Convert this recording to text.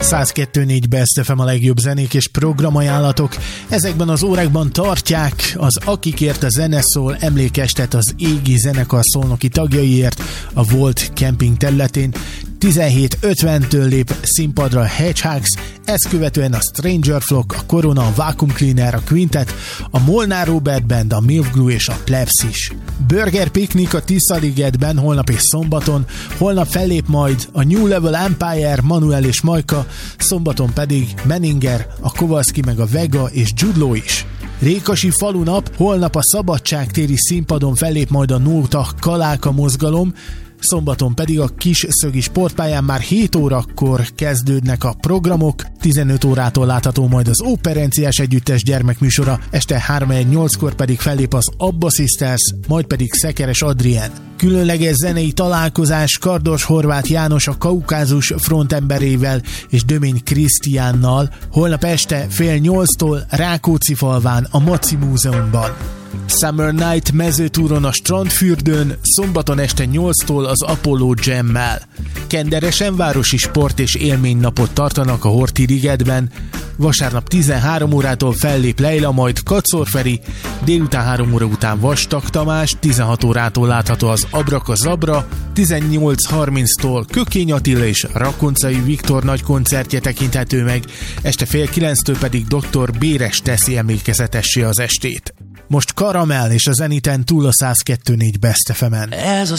102.4 Best FM a legjobb zenék és programajánlatok. Ezekben az órákban tartják az Akikért a zene szól emlékestet az Égi zenekar szolnoki tagjaiért a Volt Camping területén. 17:50-től lép színpadra a Hedgehogs, ezt követően a Stranger Flock, a Corona, a Vacuum Cleaner, a Quintet, a Molnár Robert Band, a Milk Glue és a Plebs is. Burger Picnic a Tiszaligetben holnap és szombaton, holnap fellép majd a New Level Empire, Manuel és Majka, szombaton pedig Menninger, a Kowalski meg a Vega és Jude Law is. Rékasi falunap, holnap a Szabadságtéri színpadon fellép majd a Nóta Kaláka mozgalom, szombaton pedig a Kisszögi sportpályán már 7 órakor kezdődnek a programok, 15 órától látható majd az Operenciás Együttes gyermekműsora, este 3:08-kor pedig fellép az Abba Sisters, majd pedig Szekeres Adrien. Különleges zenei találkozás Kardos Horváth János a Kaukázus frontemberével és Dömény Krisztiánnal holnap este 7:30-tól Rákóczifalván a Maci Múzeumban. Summer Night mezőtúron a Strandfürdőn, szombaton este 8-tól az Apollo Jam-mel. Kenderesen városi sport és élménynapot tartanak a Horthy Ligetben, vasárnap 13 órától fellép Leila, majd Kacor Feri, délután 3 óra után Vastag Tamás, 16 órától látható az Abrakazabra, 18:30-tól Kökény Attila és Rakoncai Viktor nagy koncertje tekinthető meg, este 8:30-től pedig Dr. Béres teszi emlékezetessé az estét. Most Karamell és a Zeniten túl a 102.4 Best FM-en. Ez a